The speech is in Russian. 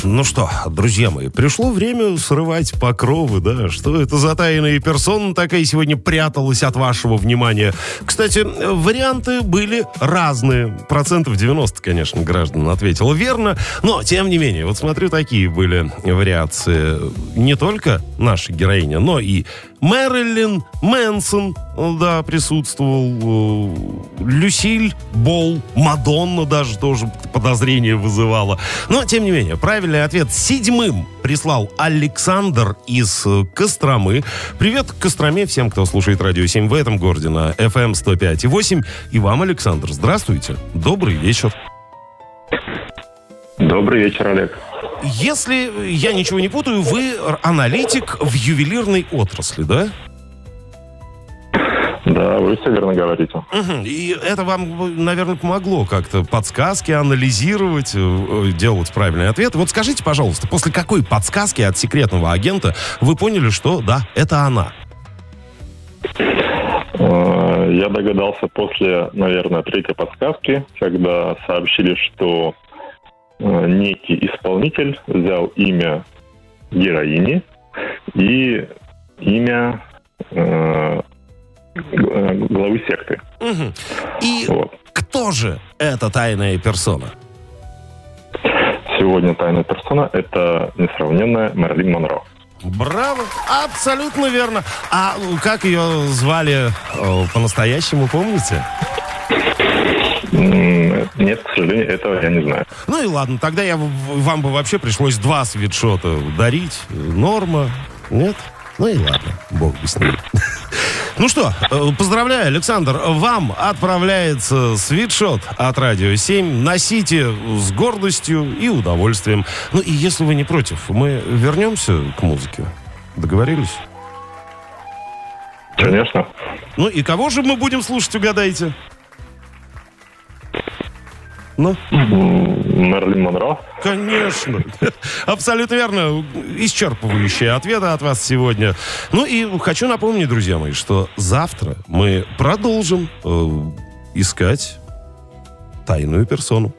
Ну что, друзья мои, пришло время срывать покровы, да? Что это за тайная персона такая сегодня пряталась от вашего внимания? Кстати, варианты были разные. 90%, конечно, граждан ответило верно. Но, тем не менее, вот смотрю, такие были вариации. Не только наша героиня, но и Мэрилин Мэнсон, да, присутствовал. Люсиль Болл, Мадонна даже тоже подозрение вызывала. Но, тем не менее, правильный ответ 7-м прислал Александр из Костромы. Привет Костроме, всем, кто слушает Радио 7 в этом городе на FM 105.8. И вам, Александр, здравствуйте. Добрый вечер. Добрый вечер, Олег. Если я ничего не путаю, вы аналитик в ювелирной отрасли, да? Да, вы все верно говорите. Угу. И это вам, наверное, помогло как-то подсказки анализировать, делать правильный ответ. Вот скажите, пожалуйста, после какой подсказки от секретного агента вы поняли, что да, это она? Я догадался после, наверное, третьей подсказки, когда сообщили, что некий исполнитель взял имя героини и имя главы секты. Угу. И вот. Кто же эта тайная персона? Сегодня тайная персона — это несравненная Мэрилин Монро. Браво! Абсолютно верно. А как ее звали по-настоящему, помните? Нет, к сожалению, этого я не знаю. Ну и ладно, тогда вам бы вообще пришлось 2 свитшота дарить. Норма? Нет? Ну и ладно, бог бы с ним. Ну что, поздравляю, Александр, вам отправляется свитшот от Радио 7. Носите с гордостью и удовольствием. Ну и если вы не против, мы вернемся к музыке. Договорились? Конечно. Ну и кого же мы будем слушать, угадайте? Ну? Мэрилин Монро. Конечно. Абсолютно верно. Исчерпывающие ответы от вас сегодня. Ну и хочу напомнить, друзья мои, что завтра мы продолжим искать тайную персону.